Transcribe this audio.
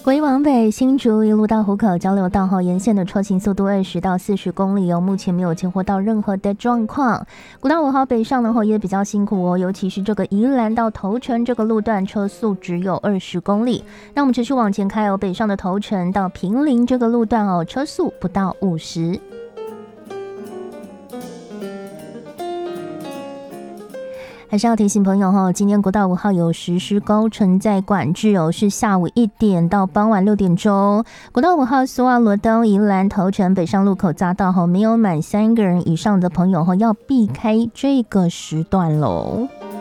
国一往北，新竹一路到湖口交流道后沿线的车行速度20到40公里哦，目前没有接获到任何的状况。国道5号北上的话也比较辛苦哦，尤其是这个宜兰到头城这个路段，车速只有20公里。那我们持续往前开哦，北上的头城到坪林这个路段哦，车速不到50。还是要提醒朋友哈，今天国道5号有实施高承载管制哦，是下午1点到傍晚6点钟。国道5号苏澳罗东宜兰头城北上路口匝道后，没有满3个人以上的朋友哈，要避开这个时段喽。